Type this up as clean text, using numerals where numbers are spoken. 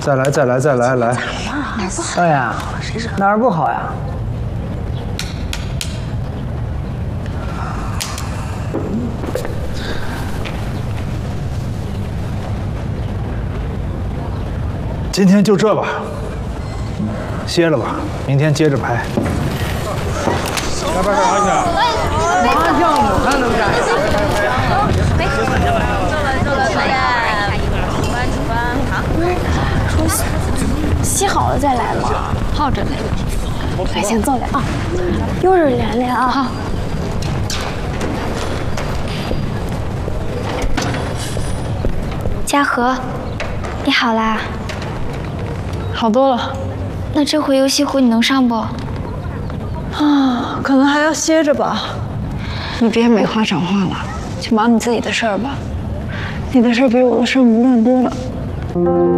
再来，来。 哪儿不好？ 哎呀，哪儿不好呀？ 今天就这吧，歇了吧，明天接着拍。 来把手拿起来。 麻将我看能干。 说洗好了再来嘛， 泡着呢。 来，先坐来啊，又是连连啊。好。嘉禾，你好啦。 好多了。 那这回游戏湖你能上不？ 啊，可能还要歇着吧。你别没话找话了，去忙你自己的事儿吧。你的事儿比我的事儿麻烦多了。